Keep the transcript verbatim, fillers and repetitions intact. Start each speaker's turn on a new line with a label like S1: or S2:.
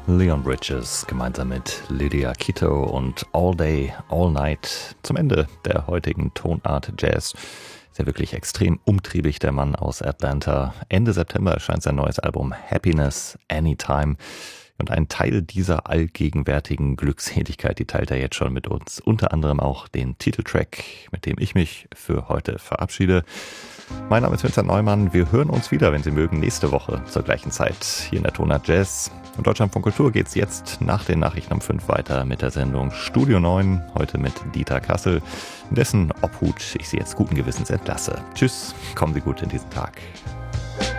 S1: Leon Bridges gemeinsam mit Lydia Kito und All Day, All Night zum Ende der heutigen Tonart Jazz. Ist ja wirklich extrem umtriebig, der Mann aus Atlanta. Ende September erscheint sein neues Album Happiness Anytime. Und einen Teil dieser allgegenwärtigen Glückseligkeit, die teilt er jetzt schon mit uns. Unter anderem auch den Titeltrack, mit dem ich mich für heute verabschiede. Mein Name ist Vincent Neumann. Wir hören uns wieder, wenn Sie mögen, nächste Woche zur gleichen Zeit hier in der Tonart Jazz. In Deutschland von Kultur geht's jetzt nach den Nachrichten um fünf weiter mit der Sendung Studio neun. Heute mit Dieter Kassel, in dessen Obhut ich Sie jetzt guten Gewissens entlasse. Tschüss, kommen Sie gut in diesen Tag.